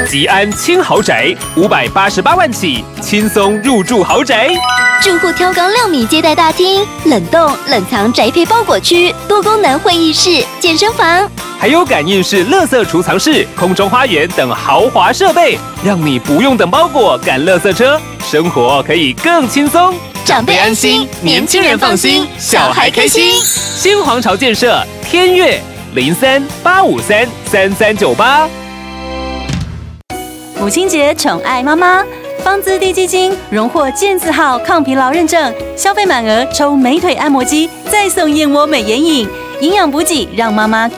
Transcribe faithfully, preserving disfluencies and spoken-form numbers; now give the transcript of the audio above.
吉安轻豪宅，五百八十八万起，轻松入住豪宅。 住户挑高六米接待大厅，冷冻冷藏宅配包裹区，多功能会议室、健身房， 还有感应式垃圾储藏室、空中花园等豪华设备，让你不用等包裹赶垃圾车，生活可以更轻松。 长辈安心，年轻人放心，小孩开心。 新皇朝建设天悦零三八五三三三九八。 母亲节宠爱妈妈，方姿滴基金荣获健字号抗疲劳认证，消费满额抽美腿按摩机，再送燕窝美眼影，营养补给让妈妈